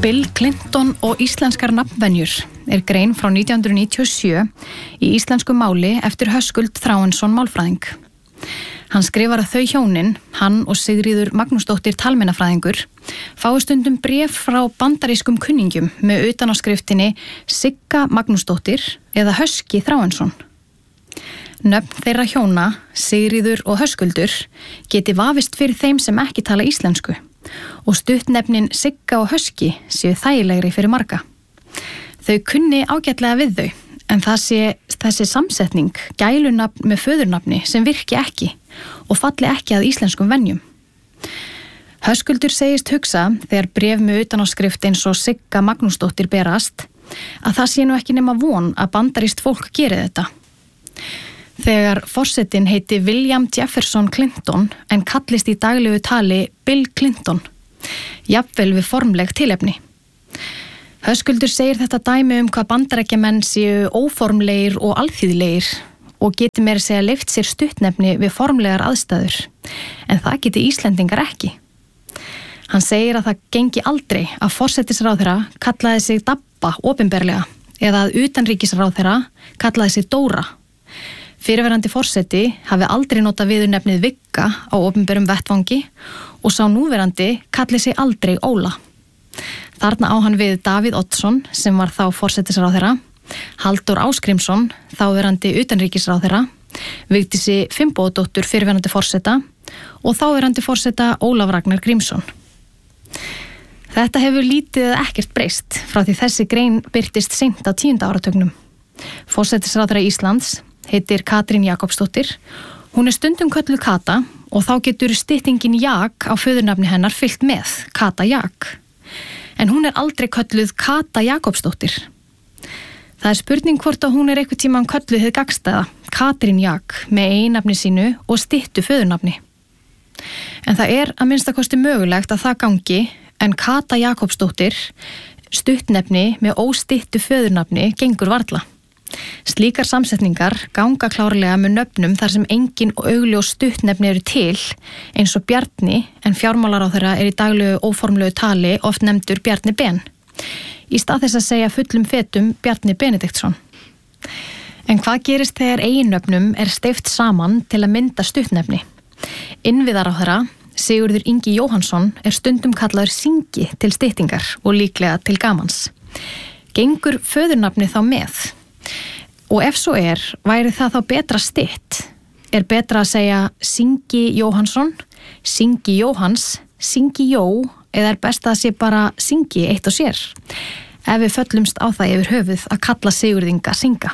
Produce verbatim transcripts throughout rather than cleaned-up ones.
Bill Clinton og íslenskar nafnvenjur er grein frá nítján hundruð níutíu og sjö í íslensku máli eftir Höskuld Þráinsson málfræðing. Hann skrifar að þau hjónin, hann og Sigríður Magnúsdóttir talmeinafræðingur, fái stundum bréf frá bandarískum kunningjum með utanáskriftinni Sigga Magnúsdóttir eða Höski Þráinsson. Nöfn þeirra hjóna, Sigríður og Höskuldur, geti vafist fyrir þeim sem ekki tala íslensku og stuttnefnin Sigga og Höski séu þægilegri fyrir marga. Þau kunni ágætlega við þau, en það sé þessi samsetning gælunafn með föðurnafni sem virki ekki og falli ekki að íslenskum venjum. Höskuldur segist hugsa þegar bréf með utanáskrift eins og Sigga Magnúsdóttir berast að það sé nú ekki nema von að bandarískt fólk geri þetta. Þegar forsetinn heiti William Jefferson Clinton en kallist í daglegu tali Bill Clinton, jafnvel við formleg tilefni. Höskuldur segir þetta dæmi um hvað bandarækjamenn séu óformlegir og alþýðlegir og geti meira segja leyft sér stuttnefni við formlegar aðstæður, en það geti Íslendingar ekki. Hann segir að það gengi aldrei að forsætisráðherra kallaði sig Dabba opinberlega eða að utanríkisráðherra kallaði sig Dóra. Fyrirverandi forseti hafi aldrei notað viðurnefnið Vigga á opinberum vettvangi og sá núverandi kalli sig aldrei Óla. Þarna á hann við Davíð Oddsson sem var þá forsetisráðherra, Halldór Ásgrímsson, þáverandi utanríkisráðherra, Vigdísi Finnbogadóttur fyrirverandi forseta og þáverandi forseta Ólaf Ragnar Grímsson. Þetta hefur lítið eða ekkert breyst frá því þessi grein birtist seint á tíunda áratugnum. Forsetisráðherra Íslands heitir Katrín Jakobsdóttir. Hún er stundum kölluð Kata og þá getur styttingin Jak á föðurnafni hennar fylgt með, Kata Jak. En hún er aldrei kölluð Kata Jakobsdóttir. Það er spurning hvort að hún er einhvern tímann kölluð hið gagnstæða, Katrín Jak, með eiginnafni sínu og styttu föðurnafni. En það er að minnstakosti mögulegt að það gangi, en Kata Jakobsdóttir, stuttnefni með óstyttu föðurnafni, gengur varla. Slíkar samsetningar ganga klárlega með nöfnum þar sem engin og augljós stuttnefni eru til, eins og Bjarni, en fjármálaráðherra er í daglegu óformlegu tali oft nefndur Bjarni Ben, í stað þess að segja fullum fetum Bjarni Benediktsson. En hvað gerist þegar eiginnöfnum er steypt saman til að mynda stuttnefni? Innviðaráðherra, Sigurður Ingi Jóhannsson, er stundum kallaður Singi til styttingar og líklega til gamans. Gengur föðurnafni þá með? Og ef svo er, væri það þá betra stytt? Er betra að segja Singi Jóhannsson, Singi Jóhans, Singi Jó, eða er best að sé bara Singi eitt og sér? Ef við föllumst á það yfir höfuð að kalla Sigurðinga Singa.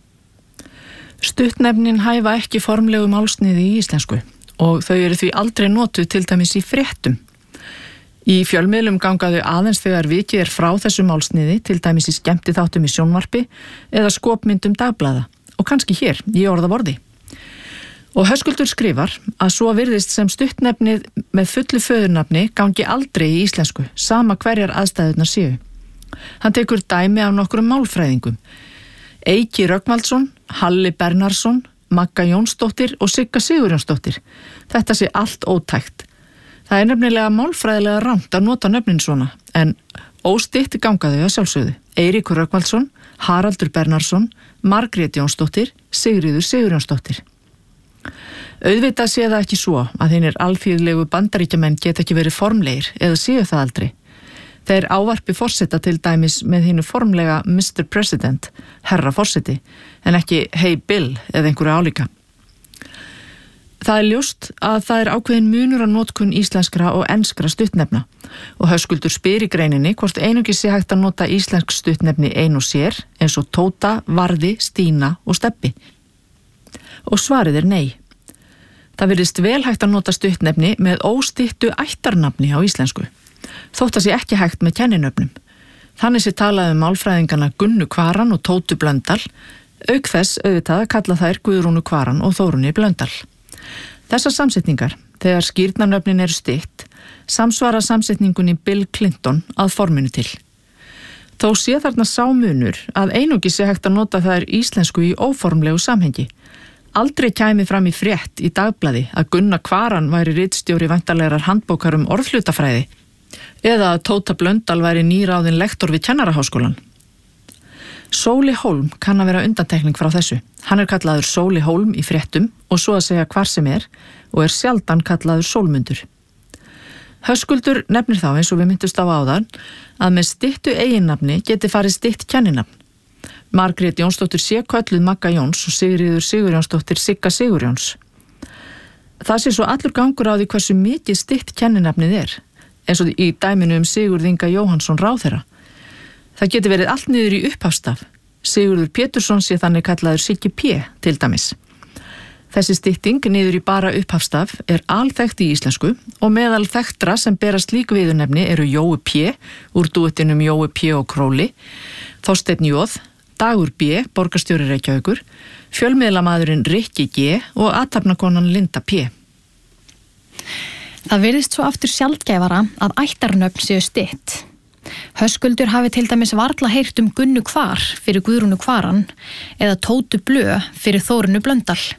Stuttnefnin hæfa ekki formlegu málsniði í íslensku og þau eru því aldrei notuð til dæmis í fréttum. Í fjölmiðlum gangaðu aðeins þegar vikið er frá þessu málsniði, til dæmis í skemmtiþáttum í sjónvarpi eða skopmyndum dagblaða og kannski hér í orðavorði. Og Höskuldur skrifar að svo virðist sem stuttnefnið með fullu föðurnafni gangi aldrei í íslensku, sama hverjar aðstæðurnar séu. Hann tekur dæmi af nokkrum málfræðingum. Eiki Rögnvaldsson, Halli Bernharðsson, Magga Jónsdóttir og Sigga Sigurjónsdóttir. Þetta sé allt ótækt. Það er nefnilega málfræðilega rangt að nota nöfnin svona, en óstytt gangaðu að sjálfsögðu. Eiríkur Rögnvaldsson, Haraldur Bernharðsson, Margrét Jónsdóttir, Sigríður Sigurjónsdóttir. Auðvitað sé það ekki svo að hinnir alþýðlegu bandaríkjamenn geta ekki verið formlegir eða séu það aldrei. Þeir ávarpi forseta til dæmis með hinnu formlega mister President, herra forseti, en ekki hey Bill eða einhverju álíka. Það er ljóst að það er ákveðin munur á notkun íslenskra og enskra stuttnefna og Höskuldur spyr í greininni hvort einungis sé hægt að nota íslensk stuttnefni ein og sér eins og Tóta, Varði, Stína og Stebbi. Og svarið er nei. Það virðist vel hægt að nota stuttnefni með óstyttu ættarnafni á íslensku. Þótt að sé ekki hægt með kenninöfnum. Þannig sé talað um málfræðingana Gunnu Kvaran og Tótu Blöndal, auk þess auðvitað að kalla þær Guðrúnu Kvaran og Þórunni Blöndal. Þessar samsetningar, þegar skírnarnöfnin eru stytt, samsvara samsetningunni Bill Clinton að forminu til. Þó sé þarna sá munur að einungis sé hægt að nota þær íslensku í óformlegu samhengi. Aldrei kæmi fram í frétt í dagblaði að Gunna Kvaran væri ritstjóri væntanlegrar handbókar um orðhlutafræði Eða að Tóta Blöndal væri nýráðin lektor við Kennaraháskólan. Sóli Hólm kann að vera undantekning frá þessu. Hann er kallaður Sóli Hólm í fréttum og svo að segja hvar sem er og er sjaldan kallaður Sólmundur. Höskuldur nefnir þá eins og við myndust á áðan að með styttu eiginnafni geti farið stytt kenninafn. Margrét Jónsdóttir sé kölluð Magga Jóns og Sigríður Sigurjónsdóttir Sigga Sigurjóns. Það sé svo allur gangur á því hversu mikið stytt kenninafnið er, eins og í dæminu um Sigurð Inga Jóhannsson ráðherra. Það geti verið allt niður í upphafstaf. Sigurður Pétursson sé þannig kallaður Siggi P. til dæmis. Þessi stytting niður í bara upphafstaf er alþekkt í íslensku og meðal þekktra sem bera slík viðurnefni eru Jói P. úr dúettinum Jói P. og Króli, Þorsteinn J. Dagur B. borgarstjóri Reykjavíkur, fjölmiðlamaðurinn Rikki G. og athafnakonan Linda P. Það virðist svo aftur sjaldgæfara að ættarnöfn séu stytt. Höskuldur hafi til dæmis varla heyrt um Gunnu Hvar fyrir Guðrúnu Hvaran eða Tótu Blö fyrir Þórunu Blöndal.